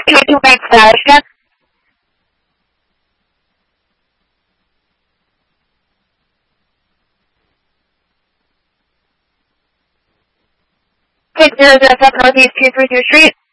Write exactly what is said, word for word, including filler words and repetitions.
two two Bank Florida. six zero zero seven Northeast two three two Street.